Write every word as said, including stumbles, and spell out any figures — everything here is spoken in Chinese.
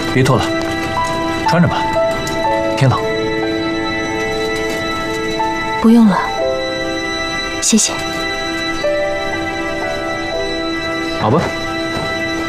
别脱了，穿着吧，天冷。 不用了，谢谢。 好吧。